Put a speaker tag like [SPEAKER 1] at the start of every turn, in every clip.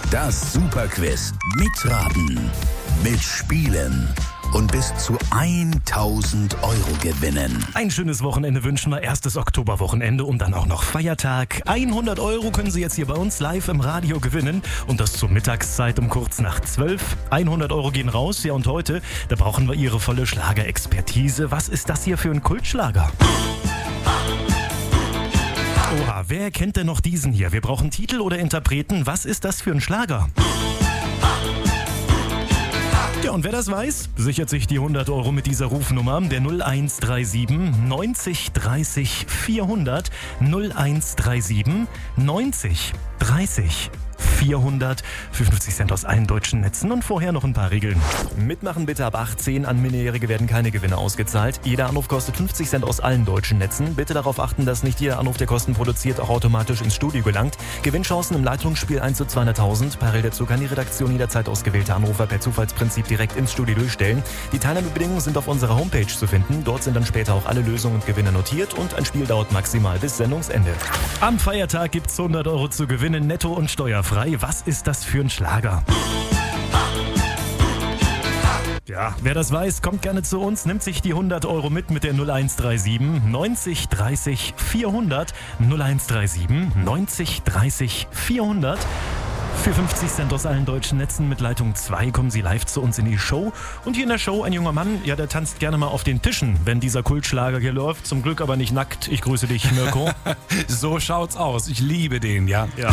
[SPEAKER 1] Das Superquiz. Mitraten, mitspielen und bis zu 1.000 Euro gewinnen.
[SPEAKER 2] Ein schönes Wochenende wünschen wir. Erstes Oktoberwochenende und dann auch noch Feiertag. 100 Euro können Sie jetzt hier bei uns live im Radio gewinnen. Und das zur Mittagszeit um kurz nach 12. 100 Euro gehen raus. Ja, und heute, da brauchen wir Ihre volle Schlagerexpertise. Was ist das hier für ein Kultschlager? Oha, wer kennt denn noch diesen hier? Wir brauchen Titel oder Interpreten. Was ist das für ein Schlager? Ja, und wer das weiß, sichert sich die 100 Euro mit dieser Rufnummer, der 0137 90 30 400, 0137 90 30 400 für 50 Cent aus allen deutschen Netzen und vorher noch ein paar Regeln. Mitmachen bitte ab 18, an Minderjährige werden keine Gewinne ausgezahlt. Jeder Anruf kostet 50 Cent aus allen deutschen Netzen. Bitte darauf achten, dass nicht jeder Anruf, der Kosten produziert, auch automatisch ins Studio gelangt. Gewinnchancen im Leitungsspiel 1 zu 200.000. Parallel dazu kann die Redaktion jederzeit ausgewählte Anrufer per Zufallsprinzip direkt ins Studio durchstellen. Die Teilnahmebedingungen sind auf unserer Homepage zu finden. Dort sind dann später auch alle Lösungen und Gewinne notiert und ein Spiel dauert maximal bis Sendungsende. Am Feiertag gibt's 100 Euro zu gewinnen, netto und steuerfrei. Was ist das für ein Schlager? Ja, wer das weiß, kommt gerne zu uns, nimmt sich die 100 Euro mit der 0137 90 30 400, 0137 90 30 400. Für 50 Cent aus allen deutschen Netzen mit Leitung 2 kommen Sie live zu uns in die Show. Und hier in der Show ein junger Mann, ja, der tanzt gerne mal auf den Tischen, wenn dieser Kultschlager hier läuft. Zum Glück aber nicht nackt. Ich grüße dich, Mirko.
[SPEAKER 3] So schaut's aus. Ich liebe den, ja.
[SPEAKER 2] Ja.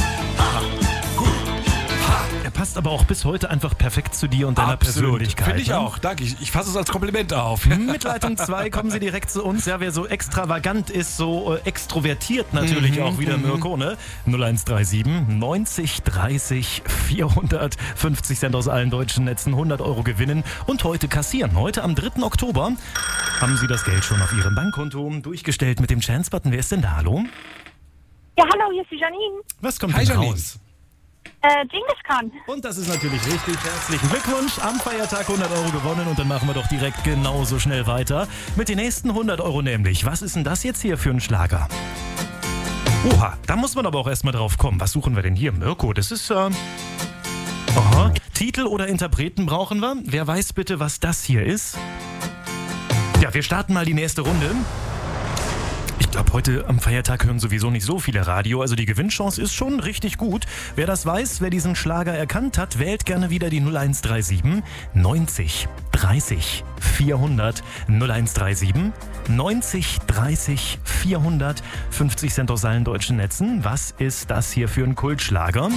[SPEAKER 2] Er passt aber auch bis heute einfach perfekt zu dir und deiner Persönlichkeit.
[SPEAKER 3] Finde ich auch. Danke. Ich fasse es als Kompliment auf.
[SPEAKER 2] Mit Leitung 2 kommen Sie direkt zu uns. Ja, wer so extravagant ist, so extrovertiert natürlich auch wieder, Mirko, ne? 0137 90 30 400, 50 Cent aus allen deutschen Netzen, 100 Euro gewinnen und heute kassieren. Heute am 3. Oktober haben Sie das Geld schon auf Ihrem Bankkonto durchgestellt mit dem Chance-Button. Wer ist denn da? Hallo?
[SPEAKER 4] Ja, hallo, hier ist die Janine.
[SPEAKER 2] Was kommt
[SPEAKER 3] Hi,
[SPEAKER 2] denn
[SPEAKER 3] Janine.
[SPEAKER 2] raus?
[SPEAKER 4] Genghis Khan.
[SPEAKER 2] Und das ist natürlich richtig. Herzlichen Glückwunsch. Am Feiertag 100 Euro gewonnen und dann machen wir doch direkt genauso schnell weiter. Mit den nächsten 100 Euro nämlich. Was ist denn das jetzt hier für ein Schlager? Oha, da muss man aber auch erstmal drauf kommen. Was suchen wir denn hier? Mirko, das ist... Aha. Titel oder Interpreten brauchen wir. Wer weiß bitte, was das hier ist? Ja, wir starten mal die nächste Runde. Ich glaube, heute am Feiertag hören sowieso nicht so viele Radio, also die Gewinnchance ist schon richtig gut. Wer das weiß, wer diesen Schlager erkannt hat, wählt gerne wieder die 0137 90 30 400, 0137 90 30 400, 50 Cent aus allen deutschen Netzen. Was ist das hier für ein Kultschlager?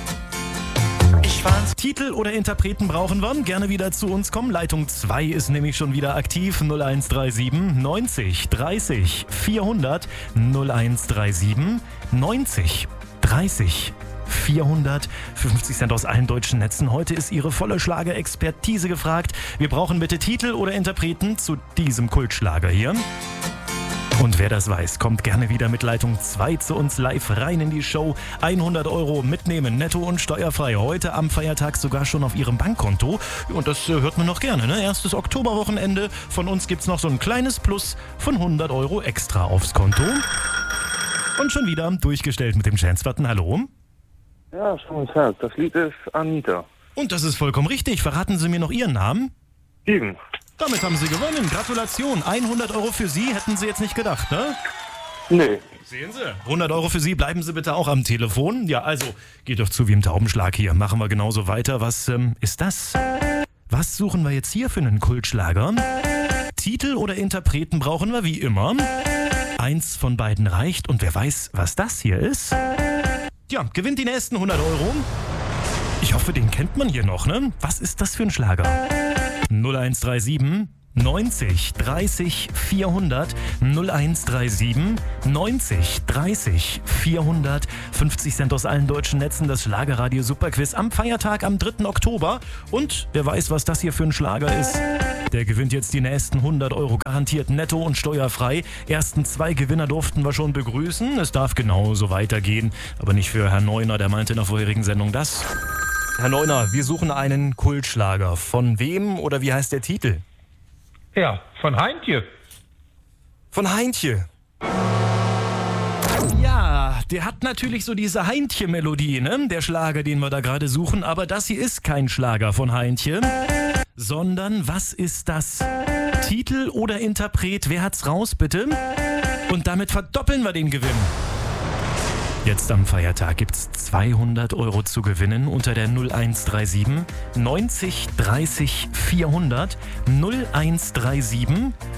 [SPEAKER 2] Titel oder Interpreten brauchen wir. Gerne wieder zu uns kommen. Leitung 2 ist nämlich schon wieder aktiv. 0137 90 30 400. 0137 90 30 400. 50 Cent aus allen deutschen Netzen. Heute ist Ihre volle Schlagerexpertise gefragt. Wir brauchen bitte Titel oder Interpreten zu diesem Kultschlager hier. Und wer das weiß, kommt gerne wieder mit Leitung 2 zu uns live rein in die Show. 100 Euro mitnehmen, netto und steuerfrei. Heute am Feiertag sogar schon auf Ihrem Bankkonto. Und das hört man noch gerne, ne? Erstes Oktoberwochenende. Von uns gibt's noch so ein kleines Plus von 100 Euro extra aufs Konto. Und schon wieder durchgestellt mit dem Chance-Button. Hallo?
[SPEAKER 5] Ja, schönen Tag. Das Lied ist Anita.
[SPEAKER 2] Und das ist vollkommen richtig. Verraten Sie mir noch Ihren Namen?
[SPEAKER 5] Steven.
[SPEAKER 2] Damit haben Sie gewonnen. Gratulation. 100 Euro für Sie, hätten Sie jetzt nicht gedacht, ne?
[SPEAKER 5] Nee.
[SPEAKER 2] Sehen Sie. 100 Euro für Sie. Bleiben Sie bitte auch am Telefon. Ja, also, geht doch zu wie im Taubenschlag hier. Machen wir genauso weiter. Was ist das? Was suchen wir jetzt hier für einen Kultschlager? Titel oder Interpreten brauchen wir wie immer. Eins von beiden reicht. Und wer weiß, was das hier ist? Ja, gewinnt die nächsten 100 Euro. Ich hoffe, den kennt man hier noch, ne? Was ist das für ein Schlager? 0137 90 30 400, 0137 90 30 400, 50 Cent aus allen deutschen Netzen, das Schlagerradio Superquiz am Feiertag am 3. Oktober. Und wer weiß, was das hier für ein Schlager ist, der gewinnt jetzt die nächsten 100 Euro garantiert netto und steuerfrei. Ersten 2 Gewinner durften wir schon begrüßen. Es darf genauso weitergehen, aber nicht für Herrn Neuner, der meinte in der vorherigen Sendung das. Herr Neuner, wir suchen einen Kultschlager. Von wem oder wie heißt der Titel?
[SPEAKER 6] Ja, von Heintje.
[SPEAKER 2] Von Heintje. Ja, der hat natürlich so diese Heintje-Melodie, ne? Der Schlager, den wir da gerade suchen. Aber das hier ist kein Schlager von Heintje, sondern was ist das? Titel oder Interpret? Wer hat's raus, bitte? Und damit verdoppeln wir den Gewinn. Jetzt am Feiertag gibt's 200 Euro zu gewinnen unter der 0137 90 30 400 0137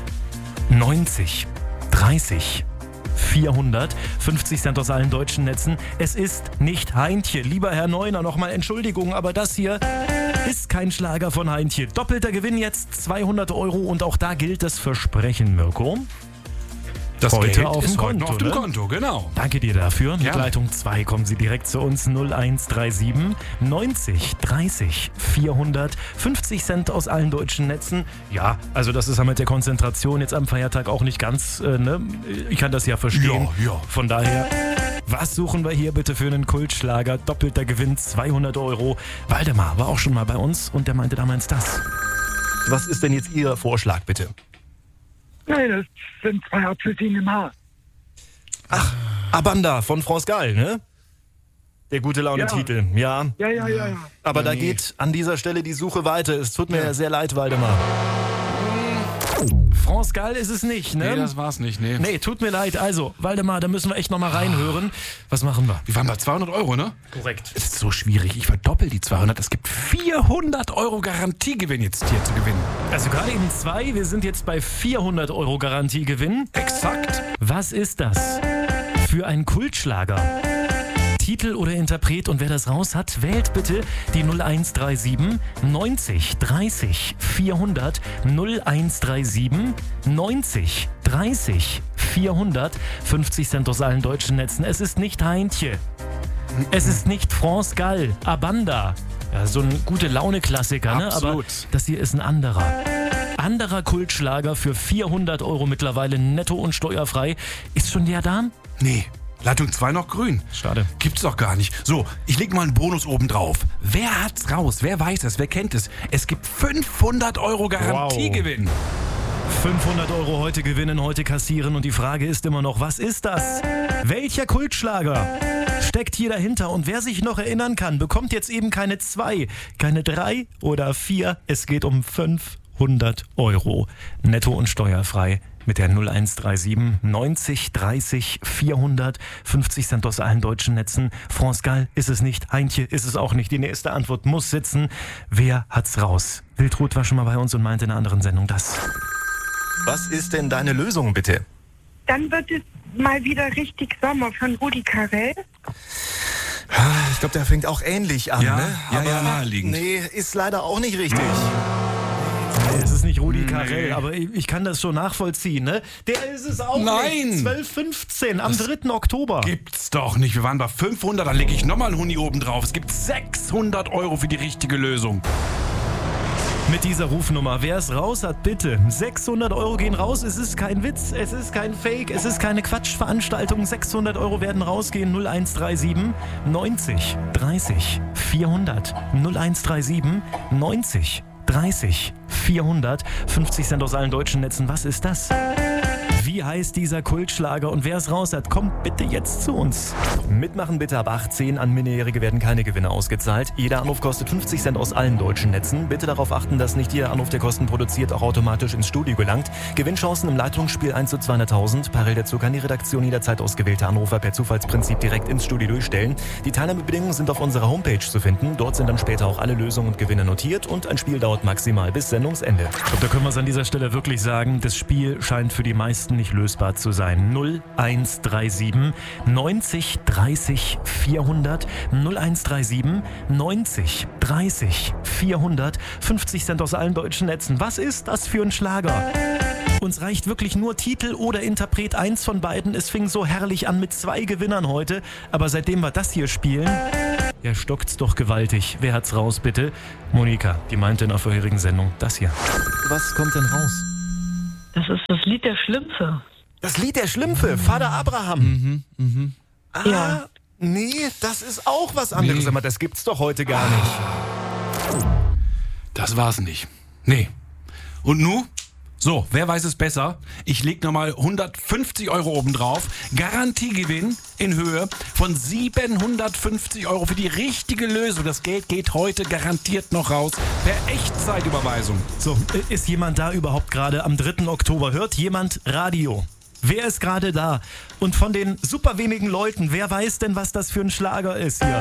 [SPEAKER 2] 90 30 400, 50 Cent aus allen deutschen Netzen. Es ist nicht Heintje. Lieber Herr Neuner, nochmal Entschuldigung, aber das hier ist kein Schlager von Heintje. Doppelter Gewinn jetzt 200 Euro und auch da gilt das Versprechen, Mirko.
[SPEAKER 3] Das
[SPEAKER 2] heute
[SPEAKER 3] Geld
[SPEAKER 2] auf
[SPEAKER 3] ist
[SPEAKER 2] dem
[SPEAKER 3] heute
[SPEAKER 2] Konto,
[SPEAKER 3] noch auf dem
[SPEAKER 2] ne?
[SPEAKER 3] Konto, genau.
[SPEAKER 2] Danke dir dafür. Mit
[SPEAKER 3] Gerne.
[SPEAKER 2] Leitung 2 kommen Sie direkt zu uns. 0137 90 30 400. 50 Cent aus allen deutschen Netzen. Ja, also das ist ja mit der Konzentration jetzt am Feiertag auch nicht ganz, ne? Ich kann das ja verstehen.
[SPEAKER 3] Ja.
[SPEAKER 2] Von daher, was suchen wir hier bitte für einen Kultschlager? Doppelter Gewinn, 200 Euro. Waldemar war auch schon mal bei uns und der meinte damals das. Was ist denn jetzt Ihr Vorschlag, bitte?
[SPEAKER 7] Nein, das sind 2 Apfelsinen im Haar.
[SPEAKER 2] Ach, Abanda von France Gall, ne? Der gute Laune-Titel, ja.
[SPEAKER 7] Ja.
[SPEAKER 2] Aber da geht an dieser Stelle die Suche weiter. Es tut mir sehr leid, Waldemar. France Gall ist es nicht, ne?
[SPEAKER 3] Nee, das war's nicht, nee.
[SPEAKER 2] Nee, tut mir leid. Also, Waldemar, da müssen wir echt nochmal reinhören. Was machen wir?
[SPEAKER 3] Wir waren bei 200 Euro, ne?
[SPEAKER 2] Korrekt.
[SPEAKER 3] Es ist so schwierig. Ich verdoppel die 200. Es gibt 400 Euro Garantiegewinn jetzt hier zu gewinnen.
[SPEAKER 2] Also gerade eben 2, wir sind jetzt bei 400 Euro Garantiegewinn.
[SPEAKER 3] Exakt.
[SPEAKER 2] Was ist das für ein Kultschlager? Titel oder Interpret und wer das raus hat, wählt bitte die 0137 90 30 400 0137 90 30 400 50 Cent aus allen deutschen Netzen. Es ist nicht Heintje. Es ist nicht France Gall, Abanda. Ja, so ein gute Laune-Klassiker, ne? Aber
[SPEAKER 3] Absolut.
[SPEAKER 2] das hier ist ein anderer. Anderer Kultschlager für 400 Euro mittlerweile netto und steuerfrei. Ist schon der da?
[SPEAKER 3] Nee. Leitung 2 noch grün.
[SPEAKER 2] Schade.
[SPEAKER 3] Gibt's doch gar nicht. So, ich leg mal einen Bonus oben drauf. Wer hat's raus? Wer weiß es? Wer kennt es? Es gibt 500 Euro Garantiegewinn.
[SPEAKER 2] 500 Euro heute gewinnen, heute kassieren und die Frage ist immer noch, was ist das? Welcher Kultschlager steckt hier dahinter? Und wer sich noch erinnern kann, bekommt jetzt eben keine 2, keine 3 oder 4. Es geht um 500 Euro. Netto und steuerfrei. Mit der 0137 90 30 400, 50 Cent aus allen deutschen Netzen. France Gall ist es nicht, Heintje ist es auch nicht. Die nächste Antwort muss sitzen. Wer hat's raus? Wildrut war schon mal bei uns und meinte in einer anderen Sendung das. Was ist denn deine Lösung, bitte?
[SPEAKER 4] Dann wird es mal wieder richtig Sommer von Rudi Carrell.
[SPEAKER 2] Ich glaube, der fängt auch ähnlich an,
[SPEAKER 3] Ja,
[SPEAKER 2] ne?
[SPEAKER 3] ja, naheliegend.
[SPEAKER 2] Nee, ist leider auch nicht richtig. Nee, es ist nicht Rudi Carrell, aber ich kann das schon nachvollziehen, ne? Der ist es auch
[SPEAKER 3] Nein!
[SPEAKER 2] nicht. 12:15 am 3. Oktober.
[SPEAKER 3] Gibt's doch nicht. Wir waren bei 500, dann lege ich nochmal einen Huni oben drauf. Es gibt 600 Euro für die richtige Lösung.
[SPEAKER 2] Mit dieser Rufnummer, wer es raus hat, bitte. 600 Euro gehen raus, es ist kein Witz, es ist kein Fake, es ist keine Quatschveranstaltung. 600 Euro werden rausgehen, 0137 90 30 400. 0137 90 30 400. 50 Cent aus allen deutschen Netzen, was ist das? Wie heißt dieser Kultschlager und wer es raus hat, kommt bitte jetzt zu uns. Mitmachen bitte ab 18, an Minderjährige werden keine Gewinne ausgezahlt. Jeder Anruf kostet 50 Cent aus allen deutschen Netzen. Bitte darauf achten, dass nicht jeder Anruf, der Kosten produziert, auch automatisch ins Studio gelangt. Gewinnchancen im Leitungsspiel 1 zu 200.000. Parallel dazu kann die Redaktion jederzeit ausgewählte Anrufer per Zufallsprinzip direkt ins Studio durchstellen. Die Teilnahmebedingungen sind auf unserer Homepage zu finden. Dort sind dann später auch alle Lösungen und Gewinne notiert und ein Spiel dauert maximal bis Sendungsende. Ich glaube, da können wir es an dieser Stelle wirklich sagen, das Spiel scheint für die meisten nicht lösbar zu sein. 0137 90 30 400 0137 90 30 400 50 Cent aus allen deutschen Netzen. Was ist das für ein Schlager? Uns reicht wirklich nur Titel oder Interpret, eins von beiden. Es fing so herrlich an mit 2 Gewinnern heute, aber seitdem wir das hier spielen, ja, stockt's doch gewaltig. Wer hat's raus, bitte? Monika, die meinte in der vorherigen Sendung das hier. Was kommt denn raus?
[SPEAKER 8] Das ist das Lied der Schlümpfe.
[SPEAKER 2] Das Lied der Schlümpfe, Vater Abraham. Ah,
[SPEAKER 8] Ja.
[SPEAKER 2] nee, das ist auch was anderes.
[SPEAKER 3] Nee.
[SPEAKER 2] Aber das gibt's doch heute gar nicht.
[SPEAKER 3] Das war's nicht. Nee. Und nu? So, wer weiß es besser? Ich leg nochmal 150 Euro obendrauf. Garantiegewinn in Höhe von 750 Euro für die richtige Lösung. Das Geld geht heute garantiert noch raus per Echtzeitüberweisung.
[SPEAKER 2] So, ist jemand da überhaupt gerade am 3. Oktober? Hört jemand Radio? Wer ist gerade da? Und von den super wenigen Leuten, wer weiß denn, was das für ein Schlager ist hier?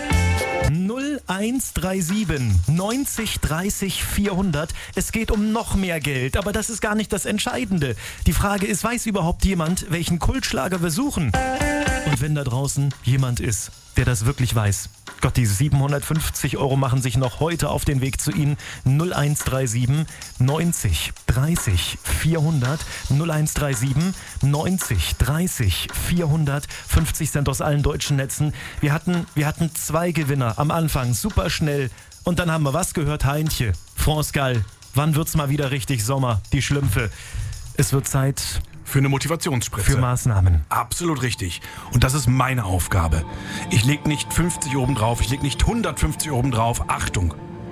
[SPEAKER 2] 0137 90 30 400. Es geht um noch mehr Geld, aber das ist gar nicht das Entscheidende. Die Frage ist, weiß überhaupt jemand, welchen Kultschlager wir suchen? Und wenn da draußen jemand ist, der das wirklich weiß, Gott, diese 750 Euro machen sich noch heute auf den Weg zu Ihnen. 0137 90 30 400. 0137 90 30 400. 50 Cent aus allen deutschen Netzen. Wir hatten 2 Gewinner am Anfang, super schnell. Und dann haben wir was gehört? Heintje, France Gall. Wann wird's mal wieder richtig Sommer? Die Schlümpfe. Es wird Zeit
[SPEAKER 3] für eine Motivationsspritze.
[SPEAKER 2] Für Maßnahmen.
[SPEAKER 3] Absolut richtig. Und das ist meine Aufgabe. Ich leg nicht 50 obendrauf, ich leg nicht 150 obendrauf. Achtung!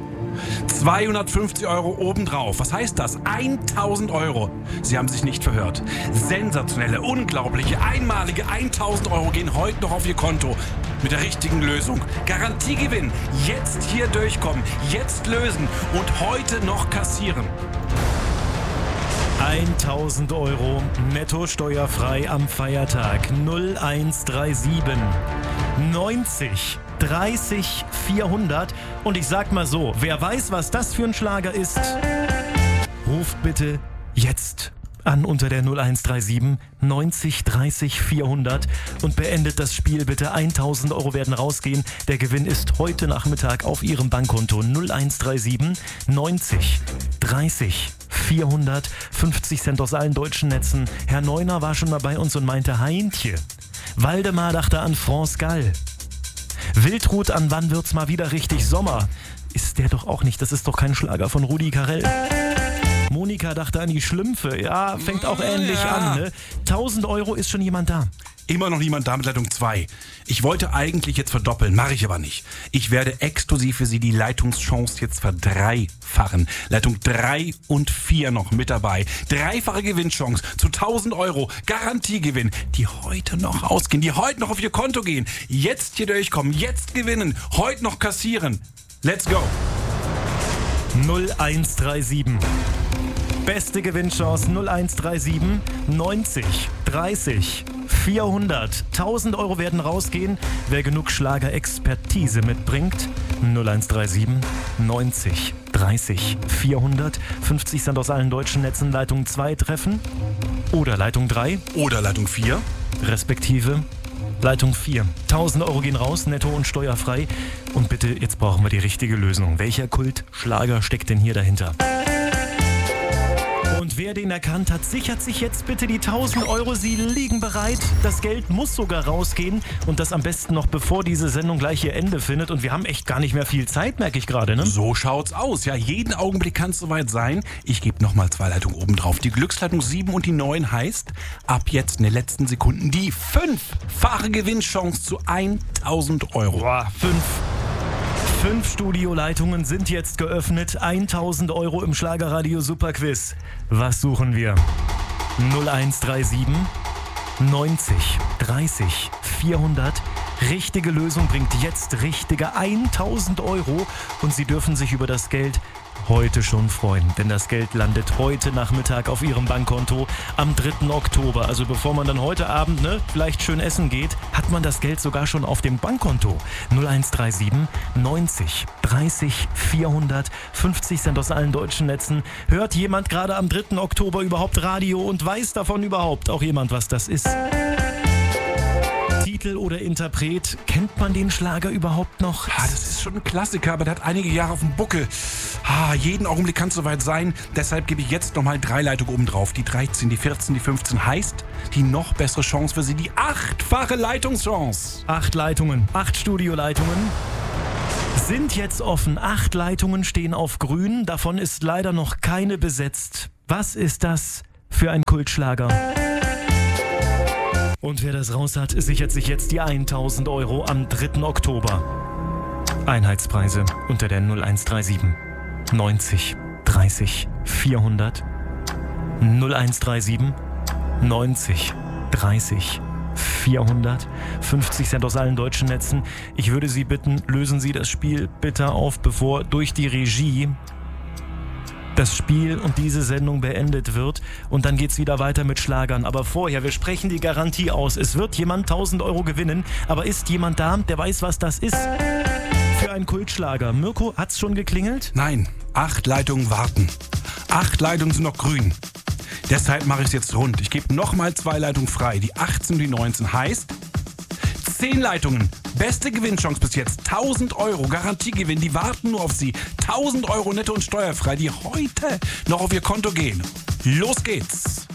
[SPEAKER 3] 250 Euro obendrauf. Was heißt das? 1000 Euro. Sie haben sich nicht verhört. Sensationelle, unglaubliche, einmalige 1000 Euro gehen heute noch auf Ihr Konto. Mit der richtigen Lösung. Garantiegewinn. Jetzt hier durchkommen. Jetzt lösen. Und heute noch kassieren.
[SPEAKER 2] 1000 Euro netto steuerfrei am Feiertag. 0137 90 30 400. Und ich sag mal so, wer weiß, was das für ein Schlager ist, ruft bitte jetzt an unter der 0137 90 30 400 und beendet das Spiel bitte. 1000 Euro werden rausgehen. Der Gewinn ist heute Nachmittag auf Ihrem Bankkonto. 0137 90 30 400. 50 Cent aus allen deutschen Netzen. Herr Neuner war schon mal bei uns und meinte Heintje. Waldemar dachte an France Gall. Wildrut an Wann wird's mal wieder richtig Sommer. Ist der doch auch nicht. Das ist doch kein Schlager von Rudi Carrell. Monika dachte an die Schlümpfe. Ja, fängt auch ähnlich an. Ne? 1000 Euro, ist schon jemand da?
[SPEAKER 3] Immer noch niemand da mit Leitung 2. Ich wollte eigentlich jetzt verdoppeln, mache ich aber nicht. Ich werde exklusiv für Sie die Leitungschance jetzt verdreifachen. Leitung 3 und 4 noch mit dabei. Dreifache Gewinnchance zu 1000 Euro. Garantiegewinn, die heute noch ausgehen, die heute noch auf Ihr Konto gehen. Jetzt hier durchkommen, jetzt gewinnen, heute noch kassieren. Let's go.
[SPEAKER 2] 0137. Beste Gewinnchance 0137 90 30 400. 1000 Euro werden rausgehen, wer genug Schlagerexpertise mitbringt. 0137 90 30 400. 50 Cent aus allen deutschen Netzen. Leitung 2 treffen oder Leitung 3
[SPEAKER 3] oder Leitung 4
[SPEAKER 2] respektive Leitung 4. 1000 Euro gehen raus, netto und steuerfrei. Und bitte, jetzt brauchen wir die richtige Lösung. Welcher Kultschlager steckt denn hier dahinter? Und wer den erkannt hat, sichert sich jetzt bitte die 1000 Euro. Sie liegen bereit. Das Geld muss sogar rausgehen. Und das am besten noch bevor diese Sendung gleich ihr Ende findet. Und wir haben echt gar nicht mehr viel Zeit, merke ich gerade, ne?
[SPEAKER 3] So schaut's aus. Ja, jeden Augenblick kann es soweit sein. Ich gebe nochmal 2 Leitungen oben drauf. Die Glücksleitung 7 und die 9 heißt, ab jetzt in den letzten Sekunden die 5-fache Gewinnchance zu 1000 Euro.
[SPEAKER 2] Boah, 5 Studioleitungen sind jetzt geöffnet. 1000 Euro im Schlagerradio Superquiz. Was suchen wir? 0137 90 30 400. Richtige Lösung bringt jetzt richtige 1000 Euro. Und Sie dürfen sich über das Geld heute schon freuen, denn das Geld landet heute Nachmittag auf Ihrem Bankkonto am 3. Oktober. Also bevor man dann heute Abend vielleicht schön essen geht, hat man das Geld sogar schon auf dem Bankkonto. 0137 90 30 400. 50 Cent aus allen deutschen Netzen. Hört jemand gerade am 3. Oktober überhaupt Radio und weiß davon überhaupt auch jemand, was das ist? Titel oder Interpret, kennt man den Schlager überhaupt noch?
[SPEAKER 3] Ja, das ist schon ein Klassiker, aber der hat einige Jahre auf dem Buckel. Jeden Augenblick kann es soweit sein. Deshalb gebe ich jetzt nochmal 3 Leitungen oben drauf. Die 13, die 14, die 15 heißt die noch bessere Chance für Sie, die 8-fache Leitungschance.
[SPEAKER 2] 8 Leitungen, 8 Studioleitungen sind jetzt offen. 8 Leitungen stehen auf grün, davon ist leider noch keine besetzt. Was ist das für ein Kultschlager? Und wer das raus hat, sichert sich jetzt die 1000 Euro am 3. Oktober. Einheitspreise unter der 0137 90 30 400. 0137 90 30 400, 50 Cent aus allen deutschen Netzen. Ich würde Sie bitten, lösen Sie das Spiel bitte auf, bevor durch die Regie das Spiel und diese Sendung beendet wird. Und dann geht's wieder weiter mit Schlagern. Aber vorher, wir sprechen die Garantie aus. Es wird jemand 1000 Euro gewinnen. Aber ist jemand da, der weiß, was das ist? Für einen Kultschlager. Mirko, hat's schon geklingelt?
[SPEAKER 3] Nein, 8 Leitungen warten. 8 Leitungen sind noch grün. Deshalb mache ich es jetzt rund. Ich gebe nochmal 2 Leitungen frei. Die 18 und die 19 heißt 10 Leitungen. Beste Gewinnchance bis jetzt. 1000 Euro Garantiegewinn. Die warten nur auf Sie. 1000 Euro netto und steuerfrei, die heute noch auf Ihr Konto gehen. Los geht's.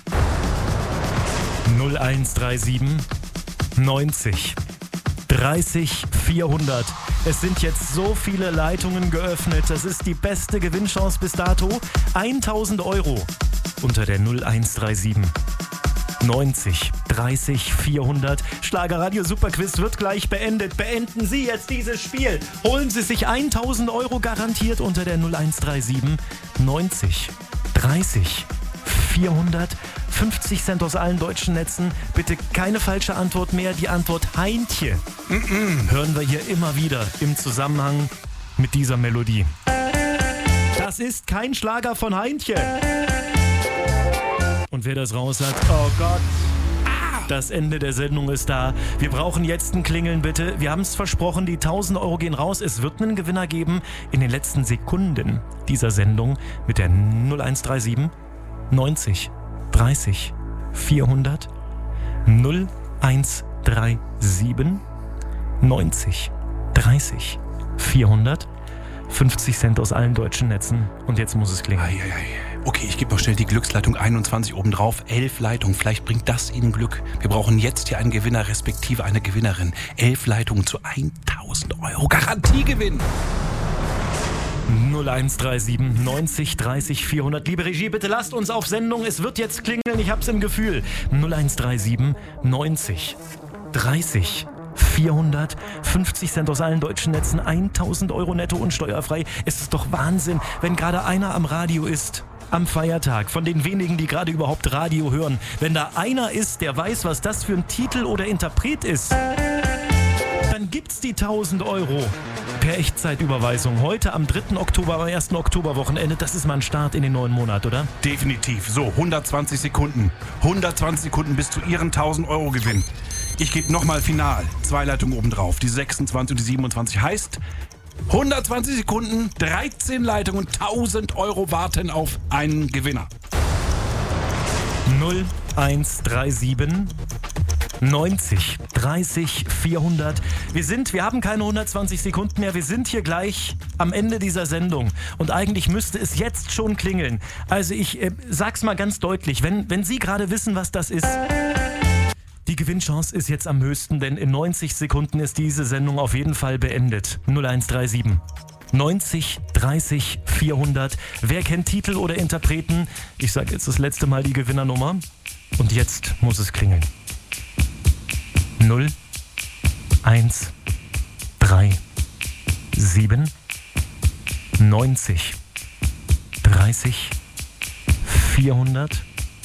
[SPEAKER 2] 0137 90 30 400. Es sind jetzt so viele Leitungen geöffnet. Das ist die beste Gewinnchance bis dato. 1000 Euro unter der 0137 90 30 400. Schlagerradio Superquiz wird gleich beendet. Beenden Sie jetzt dieses Spiel. Holen Sie sich 1000 Euro garantiert unter der 0137 90 30 400. 50 Cent aus allen deutschen Netzen. Bitte keine falsche Antwort mehr. Die Antwort Heintje hören wir hier immer wieder im Zusammenhang mit dieser Melodie. Das ist kein Schlager von Heintje. Und wer das raus hat, oh Gott, das Ende der Sendung ist da. Wir brauchen jetzt ein Klingeln, bitte. Wir haben es versprochen, die 1000 Euro gehen raus. Es wird einen Gewinner geben in den letzten Sekunden dieser Sendung mit der 0137 90 30 400 0137 90 30 400. 50 Cent aus allen deutschen Netzen. Und jetzt muss es klingeln.
[SPEAKER 3] Okay, ich gebe noch schnell die Glücksleitung 21 obendrauf. 11 Leitungen, vielleicht bringt das Ihnen Glück. Wir brauchen jetzt hier einen Gewinner respektive eine Gewinnerin. 11 Leitungen zu 1000 Euro Garantiegewinn.
[SPEAKER 2] 0137 90 30 400. Liebe Regie, bitte lasst uns auf Sendung. Es wird jetzt klingeln, ich hab's im Gefühl. 0137 90 30 400, 50 Cent aus allen deutschen Netzen, 1000 Euro netto und steuerfrei. Es ist doch Wahnsinn, wenn gerade einer am Radio ist. Am Feiertag, von den wenigen, die gerade überhaupt Radio hören. Wenn da einer ist, der weiß, was das für ein Titel oder Interpret ist, dann gibt's die 1000 Euro per Echtzeitüberweisung. Heute am 3. Oktober, am 1. Oktoberwochenende. Das ist mal ein Start in den neuen Monat, oder?
[SPEAKER 3] Definitiv. So, 120 Sekunden. 120 Sekunden bis zu Ihren 1000 Euro Gewinn. Ich gebe nochmal final 2 Leitungen obendrauf. Die 26 und die 27 heißt 120 Sekunden, 13 Leitungen, 1000 Euro warten auf einen Gewinner.
[SPEAKER 2] 0137 90 30 400. Wir haben keine 120 Sekunden mehr. Wir sind hier gleich am Ende dieser Sendung. Und eigentlich müsste es jetzt schon klingeln. Also ich sag's mal ganz deutlich. Wenn Sie gerade wissen, was das ist, die Gewinnchance ist jetzt am höchsten, denn in 90 Sekunden ist diese Sendung auf jeden Fall beendet. 0137 90 30 400. Wer kennt Titel oder Interpreten? Ich sage jetzt das letzte Mal die Gewinnernummer. Und jetzt muss es klingeln. 0 1 3 7 90 30 400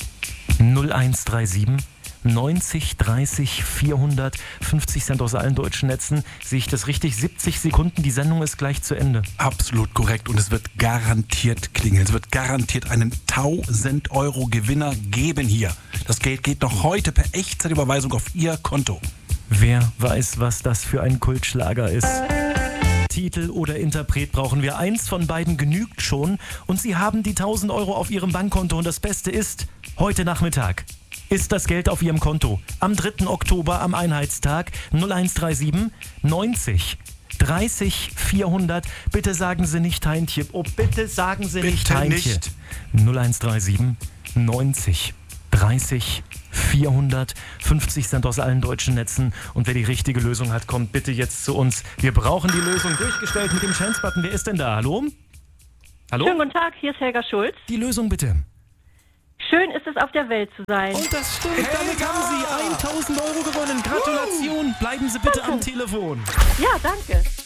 [SPEAKER 2] 0137 90 30 400, 50 Cent aus allen deutschen Netzen. Sehe ich das richtig? 70 Sekunden, die Sendung ist gleich zu Ende.
[SPEAKER 3] Absolut korrekt und es wird garantiert klingeln. Es wird garantiert einen 1000 Euro Gewinner geben hier. Das Geld geht noch heute per Echtzeitüberweisung auf Ihr Konto.
[SPEAKER 2] Wer weiß, was das für ein Kultschlager ist? Titel oder Interpret brauchen wir. Eins von beiden genügt schon und Sie haben die 1000 Euro auf Ihrem Bankkonto. Und das Beste ist, heute Nachmittag ist das Geld auf Ihrem Konto. Am 3. Oktober, am Einheitstag, 0137 90 30 400. Bitte sagen Sie nicht Heintje. Oh, bitte sagen Sie nicht Heintje. 0137 90 30 400, 50 Cent aus allen deutschen Netzen. Und wer die richtige Lösung hat, kommt bitte jetzt zu uns. Wir brauchen die Lösung durchgestellt mit dem Chance-Button. Wer ist denn da? Hallo? Hallo?
[SPEAKER 9] Schönen guten Tag, hier ist Helga Schulz.
[SPEAKER 2] Die Lösung bitte.
[SPEAKER 9] Schön ist es, auf der Welt zu sein.
[SPEAKER 2] Und das stimmt, damit haben Sie 1000 Euro gewonnen. Gratulation, bleiben Sie bitte am Telefon.
[SPEAKER 9] Ja, danke.